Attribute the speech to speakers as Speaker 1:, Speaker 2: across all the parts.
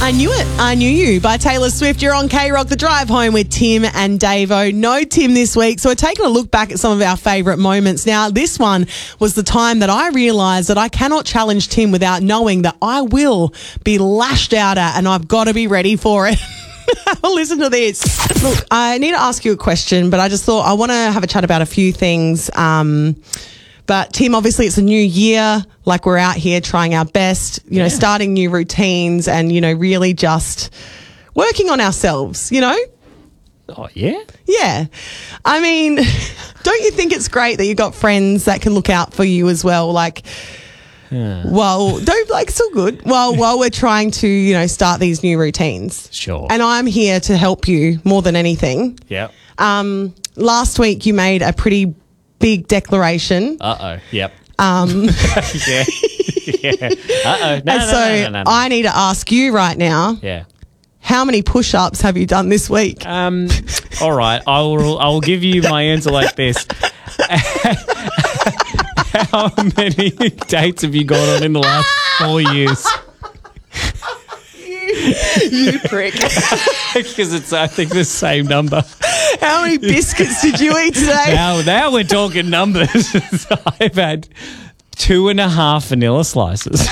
Speaker 1: I Knew It, I Knew You by Taylor Swift. You're on K-Rock, the drive home with Tim and Davo. No Tim this week, so we're taking a look back at some of our favourite moments. Now, this one was the time that I realised that I cannot challenge Tim without knowing that I will be lashed out at, and I've got to be ready for it. Listen to this. Look, I need to ask you a question, but I just thought I want to have a chat about a few things. But Tim, obviously it's a new year. Like, we're out here trying our best, you know, starting new routines and, you know, really just working on ourselves, you know?
Speaker 2: Oh, yeah?
Speaker 1: Yeah. I mean, don't you think it's great that you got friends that can look out for you as well? Like, it's all good. Well, while we're trying to, you know, start these new routines.
Speaker 2: Sure.
Speaker 1: And I'm here to help you more than anything.
Speaker 2: Yeah.
Speaker 1: Last week you made a pretty big declaration.
Speaker 2: Yep.
Speaker 1: Yeah.
Speaker 2: Yeah. No.
Speaker 1: I need to ask you right now.
Speaker 2: Yeah.
Speaker 1: How many push-ups have you done this week?
Speaker 2: All right. I will give you my answer like this. How many dates have you gone on in the last 4 years?
Speaker 1: You prick.
Speaker 2: Because it's, I think, the same number.
Speaker 1: How many biscuits did you eat today?
Speaker 2: Now we're talking numbers. I've had 2.5 vanilla slices.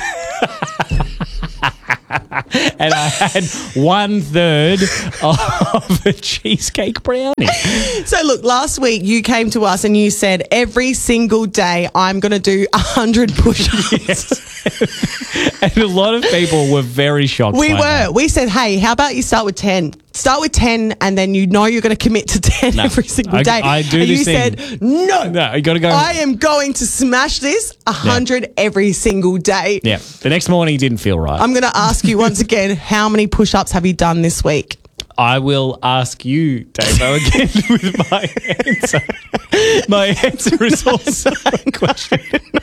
Speaker 2: And I had 1/3 of a cheesecake brownie.
Speaker 1: So look, last week you came to us and you said every single day I'm going to do 100 push-ups.
Speaker 2: Yes. And a lot of people were very shocked.
Speaker 1: We said, hey, how about you start with 10? Start with 10 and then you know you're going to commit to 10 every single day.
Speaker 2: I do
Speaker 1: and
Speaker 2: this
Speaker 1: you
Speaker 2: thing.
Speaker 1: said, no,
Speaker 2: you got to go.
Speaker 1: I am going to smash this 100 every single day.
Speaker 2: Yeah. The next morning didn't feel right.
Speaker 1: I'm going to ask you once again, how many push-ups have you done this week?
Speaker 2: I will ask you, Davo, again with my answer. My answer is also a question.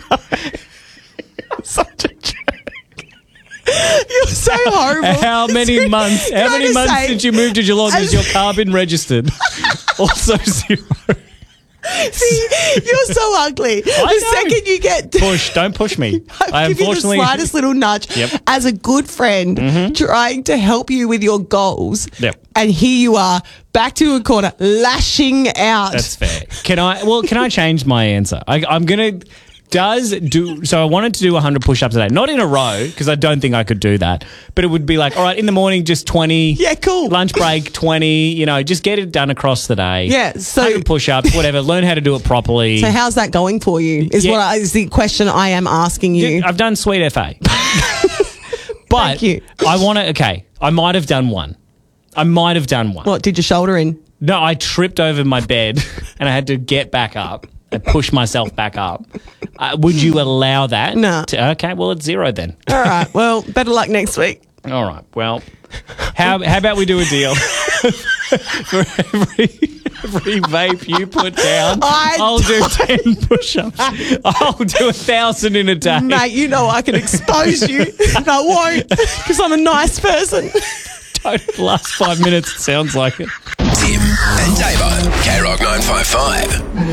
Speaker 1: Such a joke. You're so horrible.
Speaker 2: How many months since you moved to Geelong has your car been registered? Also 0.
Speaker 1: See, you're so ugly. The second you get
Speaker 2: don't push me.
Speaker 1: I give you the slightest little nudge as a good friend trying to help you with your goals.
Speaker 2: Yep.
Speaker 1: And here you are, back to a corner, lashing out.
Speaker 2: That's fair. Can I change my answer? I'm going to... So I wanted to do 100 push-ups a day. Not in a row, because I don't think I could do that. But it would be like, all right, in the morning, just 20.
Speaker 1: Yeah, cool.
Speaker 2: Lunch break, 20. You know, just get it done across the day.
Speaker 1: Yeah, so...
Speaker 2: 100 push-ups, whatever. Learn how to do it properly.
Speaker 1: So how's that going for you, is the question I am asking you.
Speaker 2: I've done Sweet FA. But
Speaker 1: Thank you.
Speaker 2: I want to... I might have done one.
Speaker 1: What, did your shoulder in?
Speaker 2: No, I tripped over my bed and I had to get back up. I pushed myself back up. Would you allow that?
Speaker 1: No.
Speaker 2: Okay, well, it's 0 then.
Speaker 1: All right, well, better luck next week.
Speaker 2: All right, well, how about we do a deal? For every vape you put down, I'll do 10 push-ups. I'll do 1,000 in a day.
Speaker 1: Mate, you know I can expose you. And I won't, because I'm a nice person.
Speaker 2: The last 5 minutes, it sounds like it.
Speaker 3: Tim and Davo, K-Rock 955.